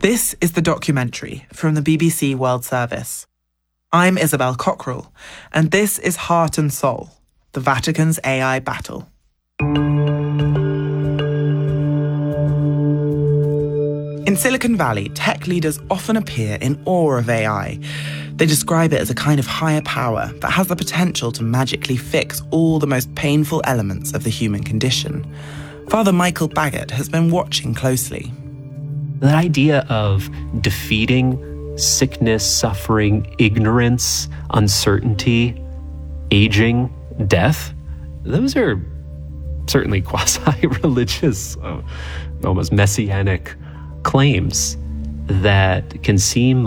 This is The Documentary from the BBC World Service. I'm Isabel Cockrell, and this is Heart and Soul, the Vatican's AI battle. In Silicon Valley, tech leaders often appear in awe of AI. They describe it as a kind of higher power that has the potential to magically fix all the most painful elements of the human condition. Father Michael Baggett has been watching closely. That idea of defeating sickness, suffering, ignorance, uncertainty, aging, death, those are certainly quasi-religious, almost messianic claims that can seem